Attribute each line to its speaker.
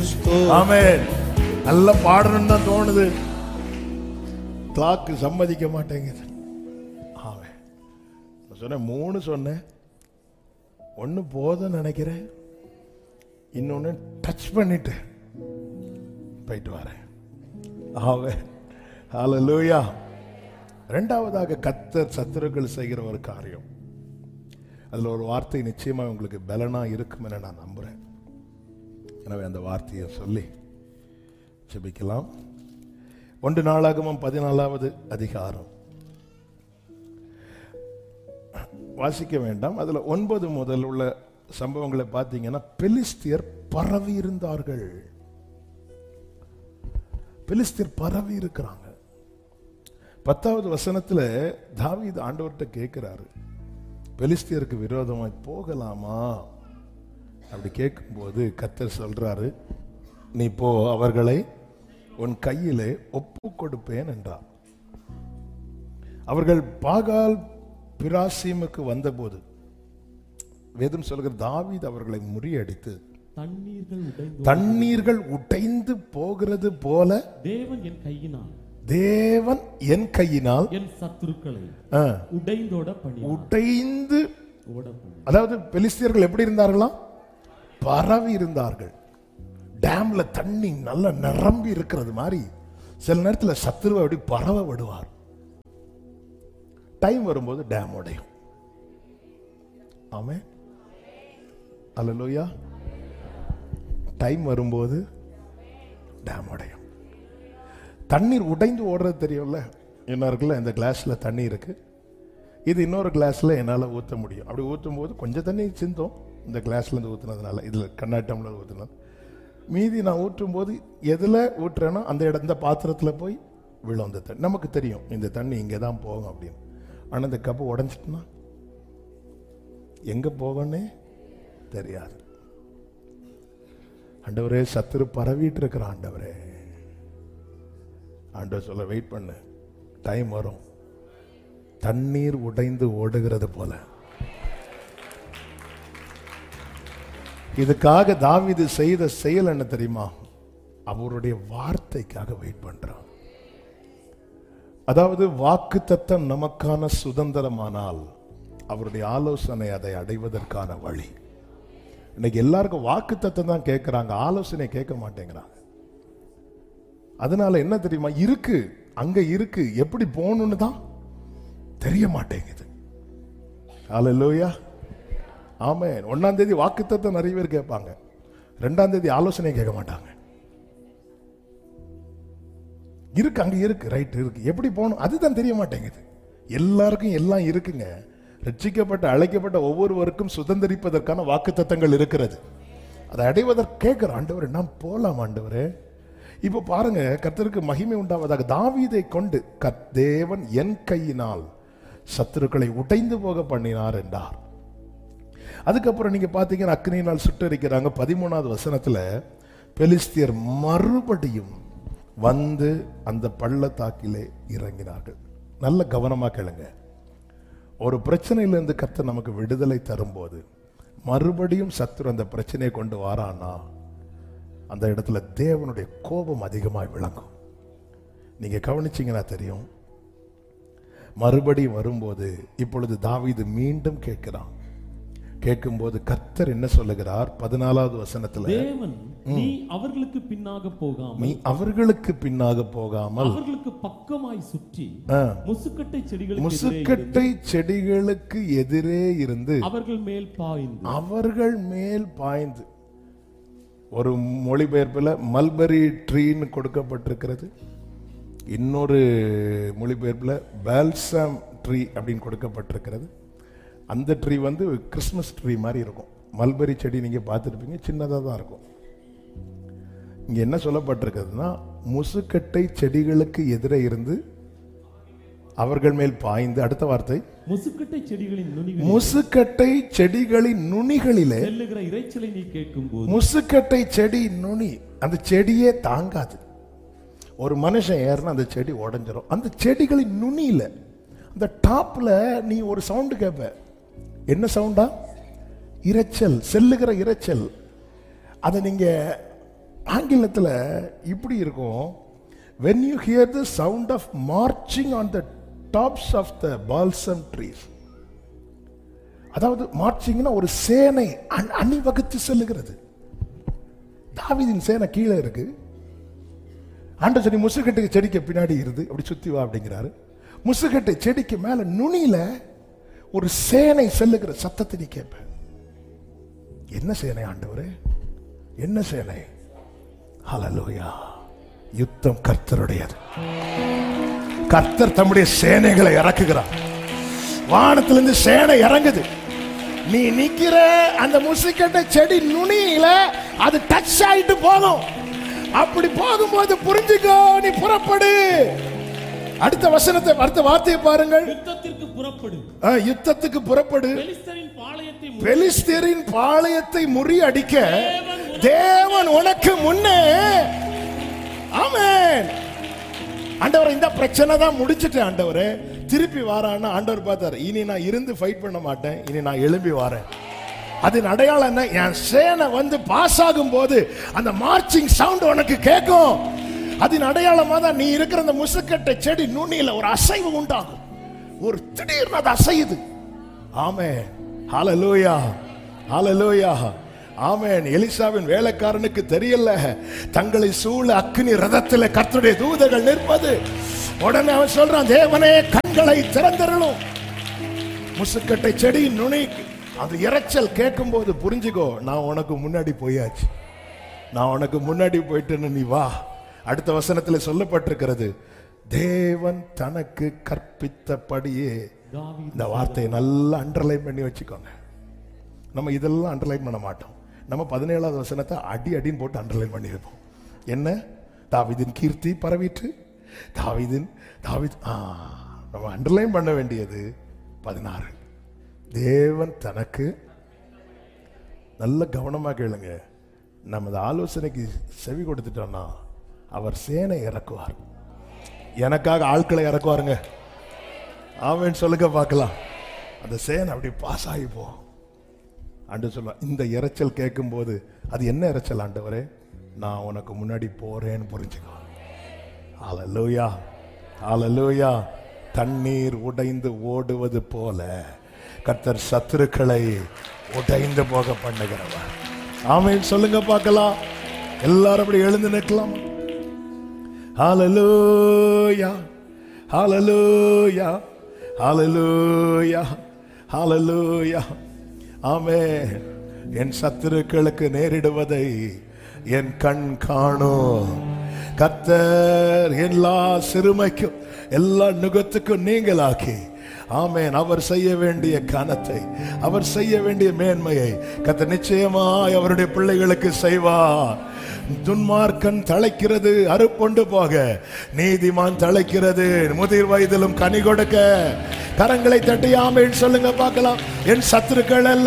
Speaker 1: ஆமென். நல்ல பாடணும் தான் தோணுது, கிளாக்கு சம்மதிக்க மாட்டேங்குது. ஆமென். சொன்னேன் 3 சொன்னேன், 1 போதும் நினைக்கிறேன், இன்னொன்னு டச் பண்ணிட்டு போயிட்டு வரேன். ஆமென். ஹல்லேலூயா. இரண்டாவதாக கர்த்தர் சத்துருக்கள் செய்கிற ஒரு காரியம், அதுல ஒரு வார்த்தை நிச்சயமா உங்களுக்கு பலனா இருக்கும் என நான் நம்புறேன். எனவே அந்த வார்த்தையை சொல்லி ஜெபிக்கலாம். 1 நாளாகமம் 14வது அதிகாரம் வாசிக்க வேண்டாம். அதுல 9 முதல் உள்ள சம்பவங்களை பார்த்தீங்கன்னா, பெலிஸ்தியர் பரவி இருந்தார்கள். பெலிஸ்தியர் பரவி இருக்கிறாங்க. 10வது வசனத்துல தாவீது ஆண்டவர்கிட்ட கேட்கிறாரு, பெலிஸ்தியருக்கு விரோதமாய் போகலாமா? அப்படி கேட்கும்போது கர்த்தர் சொல்றாரு, நீ போ, அவர்களை உன் கையிலே ஒப்பு கொடுப்பேன் என்றார். அவர்கள் பாகால் பிராசீமுக்கு வந்தபோது வேதம் சொல்கிற தாவீது அவர்களை முறியடித்து தண்ணீர்கள் உடைந்து போகிறது போல தேவன் என் கையினால் என் சத்துருக்களை உடைந்து. அதாவது பெலிஸ்தியர்கள் எப்படி இருந்தார்களாம்? பரவி இருந்தார்கள். டேம்ல தண்ணி நல்லா நிரம்பி இருக்கிறது மாதிரி சில நேரத்தில் சத்துருவை அப்படி பரவ விடுவார். டைம் வரும்போது டேம் உடையும். ஆமென். அல்லேலூயா. டைம் வரும்போது டேம் உடையும். தண்ணீர் உடைந்து ஓடுறது தெரியும்ல. என்ன இருக்குல்ல, இந்த கிளாஸ்ல தண்ணி இருக்கு, இது இன்னொரு கிளாஸ்ல என்னால் ஊற்ற முடியும். அப்படி ஊற்றும் போது கொஞ்சம் தண்ணி சிந்தும், இந்த கிளாஸ்ல இருந்து ஊற்றுனதுனால, இதுல கண்ணாட்டம்ல ஊற்றுனது. மீதி நான் ஊற்றும் போது எதுல ஊற்றுறேனோ அந்த இந்த பாத்திரத்தில் போய் விழும் அந்த தண்ணி. நமக்கு தெரியும் இந்த தண்ணி இங்கே தான் போகும் அப்படின்னு. ஆனால் இந்த கப்பு உடஞ்சிட்டுனா எங்க போகணும்னே தெரியாது. ஆண்டவரே, சத்துரு பரவிட்டு இருக்கிற ஆண்டவரே, ஆண்டவர் சொல்ல வெயிட் பண்ணு, டைம் வரும், தண்ணீர் உடைந்து ஓடுகிறது போல. இதுக்காக தாவீது செய்த செயல் என்ன தெரியுமா? அவருடைய வார்த்தைக்காக வெயிட் பண்றான். அதாவது வாக்குத்தத்தம் நமக்கான சுதந்திரமானால் அவருடைய ஆலோசனை அதை அடைவதற்கான வழி. இன்னைக்கு எல்லாருக்கும் வாக்குத்தத்தம் தான் கேட்கிறாங்க, ஆலோசனை கேட்க மாட்டேங்கிறாங்க. அதனால என்ன தெரியுமா, இருக்கு அங்க இருக்கு, எப்படி போகணும்னு தான் தெரிய மாட்டேங்குது. ஹல்லேலூயா. ஆமென். 1ஆம் தேதி வாக்குத்தத்தம் நிறைய பேர் கேட்பாங்க, 2ஆம் தேதி ஆலோசனை கேட்க மாட்டாங்க. இருக்கு அங்க இருக்கு, ரைட் இருக்கு, எப்படி போகணும் அதுதான் தெரிய மாட்டேங்குது. எல்லாருக்கும் எல்லாம் இருக்குங்க. ரட்சிக்கப்பட்ட அழைக்கப்பட்ட ஒவ்வொருவருக்கும் சுதந்திரிப்பதற்கான வாக்குத்தத்தங்கள் இருக்கிறது. அதை அடைவதற்கு கேட்கிற ஆண்டவரே, நான் போலாம் ஆண்டவரே. இப்ப பாருங்க, கர்த்தருக்கு மகிமை உண்டாவதாக. தாவீதை கொண்டு தேவன் என் கையினால் சத்துருக்களை உடைந்து போக பண்ணினார் என்றார். அதுக்கப்புறம் நீங்க பாத்தீங்கன்னா, அக்னியினால் சுட்டரிக்கிறாங்க. 13வது வசனத்துல பெலிஸ்தியர் மறுபடியும் வந்து அந்த பள்ளத்தாக்கிலே இறங்கினார்கள். நல்ல கவனமா கேளுங்க. ஒரு பிரச்சனையிலிருந்து கர்த்தர் நமக்கு விடுதலை தரும்போது மறுபடியும் சத்துரு அந்த பிரச்சனையை கொண்டு வாரானா, அந்த இடத்துல தேவனுடைய கோபம் அதிகமாய் விளங்கும். நீங்க கவனிச்சீங்கன்னா தெரியும். மறுபடியும் வரும்போது இப்பொழுது தாவீது மீண்டும் கேட்கிறான். கேட்கும்போது கர்த்தர் என்ன சொல்லுகிறார்? 14வது வசனத்துல, தேவன் நீ அவர்களுக்கு பின்னாக போகாமல் அவர்களுக்கு பக்கமாய் சுற்றி முசுக்கட்டை செடிகளுக்கு எதிரே இருந்து அவர்கள் மேல் பாய்ந்து. ஒரு மொழிபெயர்ப்புல மல்பரி ட்ரீன்னு கொடுக்கப்பட்டிருக்கிறது, இன்னொரு மொழிபெயர்ப்புல பால்சம் ட்ரீ அப்படின்னு கொடுக்கப்பட்டிருக்கிறது. அந்த ட்ரீ வந்து கிறிஸ்மஸ் ட்ரீ மாதிரி இருக்கும். மல்பரி செடி நீங்க பார்த்துருப்பீங்க, சின்னதாக தான் இருக்கும். இங்க என்ன சொல்லப்பட்டிருக்கிறதுனா, முசுக்கட்டை செடிகளுக்கு எதிரே இருந்து அவர்கள் மேல் பாய்ந்து. அடுத்த வார்த்தை, முசுக்கட்டை செடிகளின் நுனிகளிலே இரைச்சலை நீ கேட்கும்போது. முசுக்கட்டை செடி நுனி, அந்த செடியே தாங்காது. ஒரு மனுஷன் ஏறினா அந்த செடி உடைஞ்சிரும். அந்த செடிகளின் நுனியில, அந்த டாப்ல நீ ஒரு சவுண்டு கேட்ப. என்ன சவுண்டா? இரைச்சல், செல்லுகிற இரைச்சல். அதை நீங்க ஆங்கிலத்தில் இப்படி இருக்கும், when you hear the sound of marching on the tops of the balsam trees. அதாவது மார்ச்சிங்னா ஒரு சேனை அணிவகுத்து செல்லுகிறது. தாவீதின் சேனை கீழே இருக்கு. ஆண்டவர் சொல்லி முசுக்கட்டு செடிக்கு பின்னாடி இருந்து அப்படி சுத்தி வா அப்படிங்கிறாரு. முசுக்கட்டு செடிக்கு மேல நுனியில ஒரு சேனை செல்லுகிற சத்தத்தை நீ கேட்ப. என்ன சேனை ஆண்டவரே? என்ன சேனை? ஹல்லேலூயா! யுத்தம் கர்த்தருடையது. கர்த்தர் தம்முடைய சேனைகளை இறக்குகிறார். வானத்திலிருந்து சேனை இறங்குது. நீ நிக்கிற அந்த முசுக்கட்டை செடி நுனியில அது டச் ஆயிட்டு போகும். அப்படி போகும்போது புரிஞ்சுக்கோ, நீ புறப்படு. அடுத்த வசனத்தை, அடுத்த வார்த்தையை பாருங்கள். யுத்தத்திற்கு புறப்படு. யுத்தத்துக்கு புறப்படு. பெலிஸ்தரின் பாளையத்தை முறியடிக்க தேவன் உனக்கு முன்னே. ஆமென். ஆண்டவரே, இந்த பிரச்சனை தான் முடிச்சிட்டேன் ஆண்டவரே, திருப்பி வாரான்னு ஆண்டவர் பார்த்தாரு. இனி நான் இருந்து ஃபைட் பண்ண மாட்டேன், இனி நான் எழும்பி வரேன். அதன் அடையாளம் என்ன? என் சேனை வந்து பாஸ் ஆகும் போது அந்த மார்ச்சிங் சவுண்ட் உனக்கு கேட்கும். அதன் அடையாளமா தான் நீ இருக்கிற அந்த முசுக்கட்டை செடி நுனியில ஒரு அசைவு உண்டாகும். ஒரு திடீர்னு அது அசையுது. ஆமென். ஹல்லேலூயா, ஹல்லேலூயா, ஆமென். எலிசாவின் வேலைக்காரனுக்கு தெரியல, தங்களை சூழ அக்கினி ரதத்தில் கர்த்தருடைய தூதர்கள் நிற்பது. உடனே அவன் சொல்றான், தேவனே கண்களை திறந்தருளும். முசுக்கட்டை செடி நுனி அது இறைச்சல் கேட்கும் போது புரிஞ்சுக்கோ, நான் உனக்கு முன்னாடி போயாச்சு, நான் உனக்கு முன்னாடி போயிட்டேன்னு நீ வா. அடுத்த வசனத்தில் சொல்லப்பட்டிருக்கிறது, தேவன் தனக்கு கற்பித்தபடியே. இந்த வார்த்தையை நல்லா அண்டர்லைன் பண்ணி வச்சுக்கோங்க. நம்ம இதெல்லாம் அண்டர்லைன் பண்ண மாட்டோம். நம்ம 17வது வசனத்தை அடி அடின்னு போட்டு அண்டர்லைன் பண்ணி வைப்போம். என்ன? தாவீதின் கீர்த்தி பரவிற்று. தாவீது நம்ம அண்டர்லைன் பண்ண வேண்டியது 16. தேவன் தனக்கு. நல்ல கவனமா கேளுங்க. நமது ஆலோசனைக்கு செவி கொடுத்துட்டோம்னா அவர் சேனை இறக்குவார். எனக்காக ஆட்களை இறக்குவாருங்க. ஆமென் சொல்லுங்க பார்க்கலாம். அந்த சேனை அப்படி பாஸ் ஆகி போ. ஆண்டவர் சொல்ல, இந்த இறைச்சல் கேட்கும் போது அது என்ன இறைச்சல் ஆண்டவரே? நான் உனக்கு முன்னாடி போறேன்னு புரிஞ்சுக்கோ. ஹல்லேலூயா, ஹல்லேலூயா. தண்ணீர் உடைந்து ஓடுவது போல கர்த்தர் சத்துருக்களை உடைந்து போக பண்ணுகிறவர். ஆமென் சொல்லுங்க பார்க்கலாம். எல்லாரும் அப்படி எழுந்து நிற்கலாம். ஹல்லேலூயா, ஹல்லேலூயா, ஹல்லேலூயா, ஹல்லேலூயா. ஆமென். என் சத்துருக்களுக்கு நேரிடுவதை என் கண் காணும். கர்த்தர் எல்லா சிறுமைக்கும் எல்லா நுகத்துக்கும் நீங்களாக்கி, ஆமென், அவர் செய்ய வேண்டிய கனத்தை, அவர் செய்ய வேண்டிய மேன்மையை கர்த்தர் நிச்சயமாய் அவருடைய பிள்ளைகளுக்கு செய்வார். துன்மார்க்கன் தழைக்கிறது அறுப்புண்டு போக, நீதிமான் தழைக்கிறது முதிர் வயதிலும் கனி கொடுக்க. கரங்களை தட்டி ஆமென் சொல்லுங்க பார்க்கலாம். என் சத்துருக்கள்